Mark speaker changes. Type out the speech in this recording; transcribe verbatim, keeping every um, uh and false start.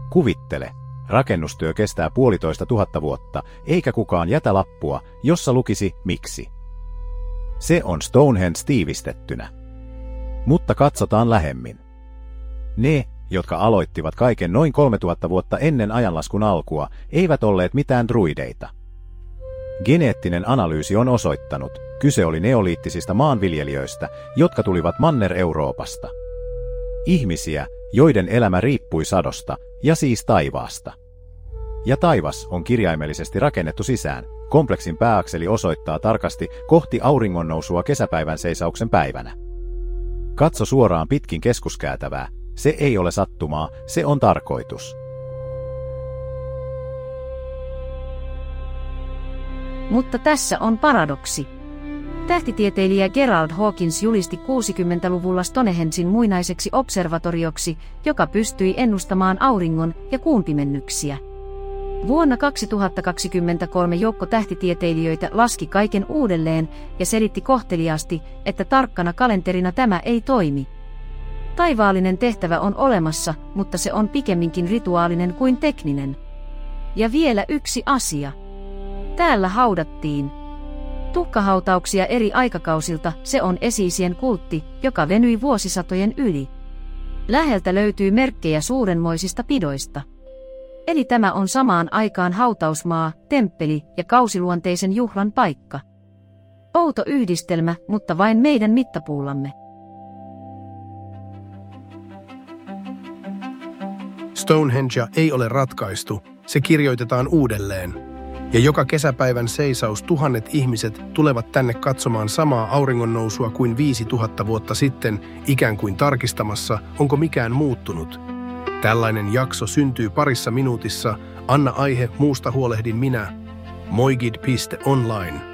Speaker 1: Kuvittele, rakennustyö kestää puolitoista tuhatta vuotta, eikä kukaan jätä lappua, jossa lukisi miksi. Se on Stonehenge tiivistettynä. Mutta katsotaan lähemmin. Ne, jotka aloittivat kaiken noin kolmetuhatta vuotta ennen ajanlaskun alkua, eivät olleet mitään druideita. Geneettinen analyysi on osoittanut, kyse oli neoliittisista maanviljelijöistä, jotka tulivat Manner-Euroopasta. Ihmisiä, joiden elämä riippui sadosta, ja siis taivaasta. Ja taivas on kirjaimellisesti rakennettu sisään. Kompleksin pääakseli osoittaa tarkasti kohti auringonnousua kesäpäivän seisauksen päivänä. Katso suoraan pitkin keskuskäytävää. Se ei ole sattumaa, se on tarkoitus.
Speaker 2: Mutta tässä on paradoksi. Tähtitieteilijä Gerald Hawkins julisti kuusikymmentäluvulla Stonehengen muinaiseksi observatorioksi, joka pystyi ennustamaan auringon ja kuun pimennyksiä. Vuonna kaksituhattakaksikymmentäkolme joukko tähtitieteilijöitä laski kaiken uudelleen ja selitti kohteliaasti, että tarkkana kalenterina tämä ei toimi. Taivaallinen tehtävä on olemassa, mutta se on pikemminkin rituaalinen kuin tekninen. Ja vielä yksi asia. Täällä haudattiin tuhkahautauksia eri aikakausilta, se on esi-isien kultti, joka venyi vuosisatojen yli. Läheltä löytyy merkkejä suurenmoisista pidoista. Eli tämä on samaan aikaan hautausmaa, temppeli ja kausiluonteisen juhlan paikka. Outo yhdistelmä, mutta vain meidän mittapuullamme.
Speaker 3: Stonehengea ei ole ratkaistu, se kirjoitetaan uudelleen. Ja joka kesäpäivän seisaus tuhannet ihmiset tulevat tänne katsomaan samaa auringonnousua kuin viisi tuhatta vuotta sitten, ikään kuin tarkistamassa, onko mikään muuttunut. Tällainen jakso syntyy parissa minuutissa. Anna aihe, muusta huolehdin minä. moigid piste online